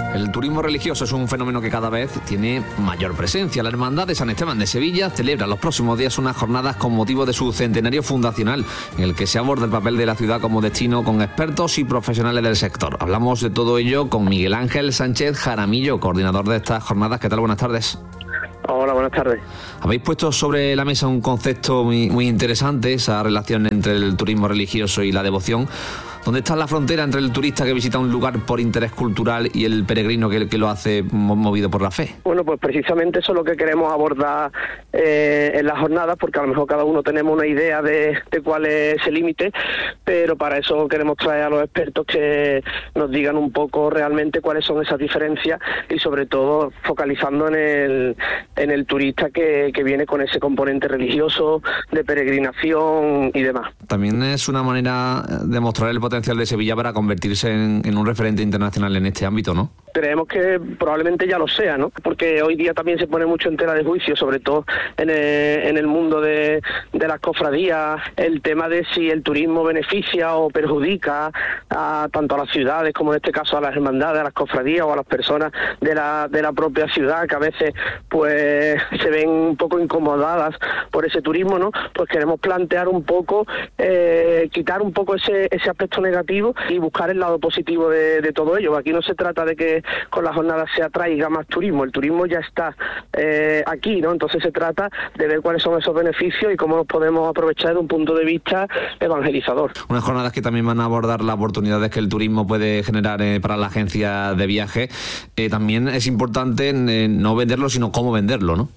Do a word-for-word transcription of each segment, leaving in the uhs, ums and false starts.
El turismo religioso es un fenómeno que cada vez tiene mayor presencia. La Hermandad de San Esteban de Sevilla celebra los próximos días unas jornadas con motivo de su centenario fundacional, en el que se aborda el papel de la ciudad como destino con expertos y profesionales del sector. Hablamos de todo ello con Miguel Ángel Sánchez Jaramillo, coordinador de estas jornadas. ¿Qué tal? Buenas tardes. Hola, buenas tardes. Habéis puesto sobre la mesa un concepto muy, muy interesante, esa relación entre el turismo religioso y la devoción. ¿Dónde está la frontera entre el turista que visita un lugar por interés cultural y el peregrino que, que lo hace movido por la fe? Bueno, pues precisamente eso es lo que queremos abordar eh, en las jornadas, porque a lo mejor cada uno tenemos una idea de, de cuál es ese límite, pero para eso queremos traer a los expertos que nos digan un poco realmente cuáles son esas diferencias y sobre todo focalizando en el, en el turista que, que viene con ese componente religioso, de peregrinación y demás. También es una manera de mostrar el potencial de Sevilla para convertirse en, en un referente internacional en este ámbito, ¿no? Creemos que probablemente ya lo sea, ¿no? Porque hoy día también se pone mucho en tela de juicio, sobre todo en el, en el mundo de, de las cofradías, el tema de si el turismo beneficia o perjudica a, tanto a las ciudades como en este caso a las hermandades, a las cofradías o a las personas de la, de la propia ciudad, que a veces pues se ven un poco incomodadas por ese turismo, ¿no? Pues queremos plantear un poco, eh, quitar un poco ese, ese aspecto negativo y buscar el lado positivo de, de todo ello. Aquí no se trata de que con las jornadas se atraiga más turismo, el turismo ya está eh, aquí, ¿no? Entonces se trata de ver cuáles son esos beneficios y cómo los podemos aprovechar de un punto de vista evangelizador. Unas jornadas que también van a abordar las oportunidades que el turismo puede generar eh, para la agencia de viaje. Eh, también es importante eh, no venderlo, sino cómo venderlo, ¿no?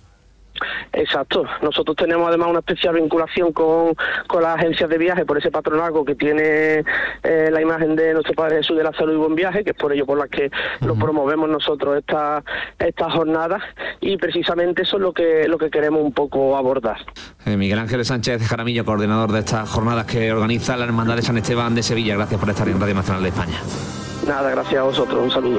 Exacto. Nosotros tenemos además una especial vinculación con, con las agencias de viaje por ese patronazgo que tiene eh, la imagen de nuestro Padre Jesús de la Salud y Buen Viaje, que es por ello por las que uh-huh. lo promovemos nosotros esta, estas jornadas, y precisamente eso es lo que lo que queremos un poco abordar. Eh, Miguel Ángel Sánchez Jaramillo, coordinador de estas jornadas que organiza la Hermandad de San Esteban de Sevilla. Gracias por estar en Radio Nacional de España. Nada, gracias a vosotros. Un saludo.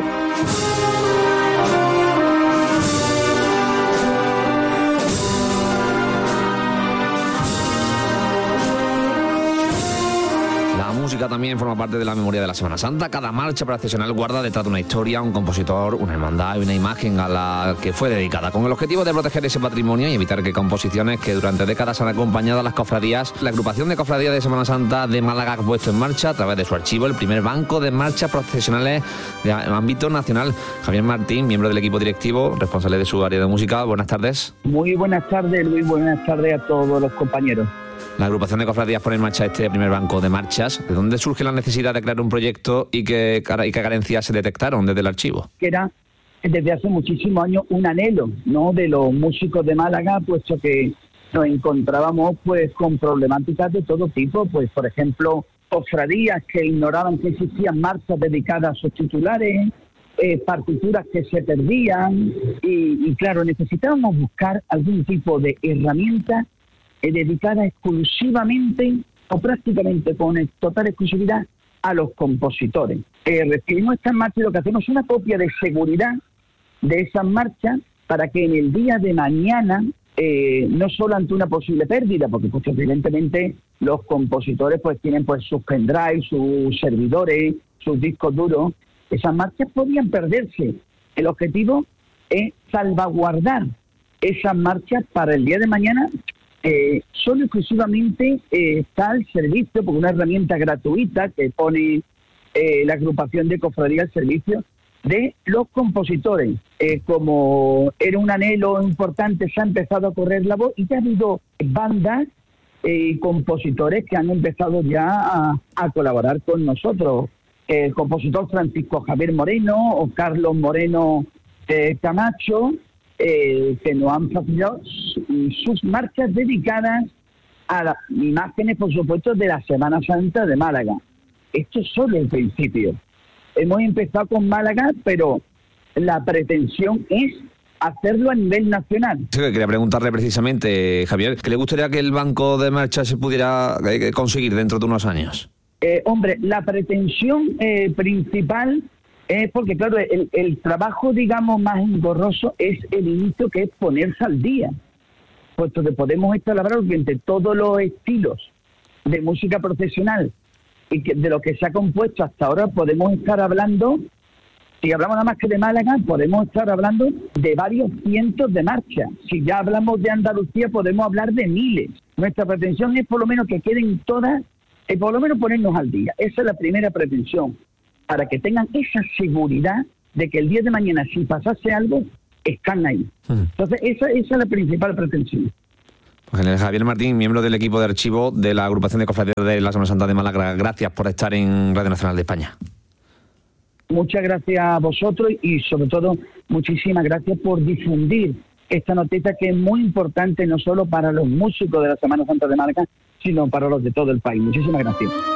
La música también forma parte de la memoria de la Semana Santa. Cada marcha procesional guarda detrás de una historia, un compositor, una hermandad y una imagen a la que fue dedicada, con el objetivo de proteger ese patrimonio y evitar que composiciones que durante décadas han acompañado a las cofradías. La agrupación de cofradías de Semana Santa de Málaga ha puesto en marcha, a través de su archivo, el primer banco de marchas procesionales de ámbito nacional. Javier Martín, miembro del equipo directivo, responsable de su área de música. Buenas tardes. Muy buenas tardes, Luis. Buenas tardes a todos los compañeros. La agrupación de cofradías pone en marcha este primer banco de marchas. ¿De dónde surge la necesidad de crear un proyecto y qué, y qué carencias se detectaron desde el archivo? Que era desde hace muchísimos años un anhelo, ¿no?, de los músicos de Málaga, puesto que nos encontrábamos pues con problemáticas de todo tipo, pues por ejemplo cofradías que ignoraban que existían marchas dedicadas a sus titulares, eh, partituras que se perdían y, y claro, necesitábamos buscar algún tipo de herramienta dedicada exclusivamente o prácticamente con total exclusividad a los compositores. Eh, recibimos estas marchas y lo que hacemos es una copia de seguridad de esas marchas para que en el día de mañana, eh, no solo ante una posible pérdida, porque pues evidentemente los compositores pues tienen pues sus pendrives, sus servidores, sus discos duros, esas marchas podían perderse. El objetivo es salvaguardar esas marchas para el día de mañana. Eh, solo exclusivamente eh, está al servicio, porque una herramienta gratuita que pone eh, la agrupación de cofradías al servicio de los compositores. Eh, como era un anhelo importante, se ha empezado a correr la voz y ya ha habido bandas y eh, compositores que han empezado ya a, a colaborar con nosotros. El compositor Francisco Javier Moreno o Carlos Moreno eh, Camacho, Eh, que nos han facilitado sus marchas dedicadas a las imágenes, por supuesto, de la Semana Santa de Málaga. Esto es solo el principio. Hemos empezado con Málaga, pero la pretensión es hacerlo a nivel nacional. Sí, quería preguntarle precisamente, Javier, ¿qué le gustaría que el banco de marchas se pudiera eh, conseguir dentro de unos años? Eh, hombre, la pretensión eh, principal es porque, claro, el, el trabajo, digamos, más engorroso es el inicio, que es ponerse al día, puesto que podemos estar hablando entre todos los estilos de música profesional y que de lo que se ha compuesto hasta ahora podemos estar hablando Si hablamos nada más que de Málaga, podemos estar hablando de varios cientos de marchas. Si ya hablamos de Andalucía, podemos hablar de miles. Nuestra pretensión es por lo menos que queden todas, y por lo menos ponernos al día. Esa es la primera pretensión, para que tengan esa seguridad de que el día de mañana, si pasase algo, están ahí. Entonces, esa, esa es la principal pretensión. Pues Javier Martín, miembro del equipo de archivo de la agrupación de cofradías de la Semana Santa de Málaga, gracias por estar en Radio Nacional de España. Muchas gracias a vosotros y sobre todo muchísimas gracias por difundir esta noticia que es muy importante no solo para los músicos de la Semana Santa de Málaga, sino para los de todo el país. Muchísimas gracias.